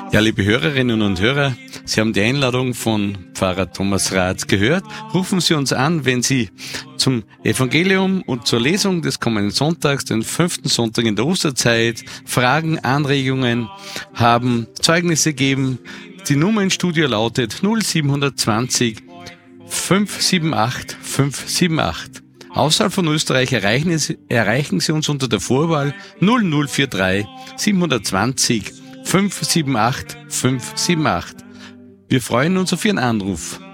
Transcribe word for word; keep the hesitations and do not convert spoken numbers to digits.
Ja, liebe Hörerinnen und Hörer, Sie haben die Einladung von Pfarrer Thomas Rath gehört. Rufen Sie uns an, wenn Sie zum Evangelium und zur Lesung des kommenden Sonntags, den fünften Sonntag in der Osterzeit, Fragen, Anregungen haben, Zeugnisse geben. Die Nummer ins Studio lautet null sieben zwei null fünf sieben acht fünf sieben acht. Außerhalb von Österreich erreichen, es, erreichen Sie uns unter der Vorwahl null null vier drei sieben zwei null fünf sieben acht fünf sieben acht. Wir freuen uns auf Ihren Anruf.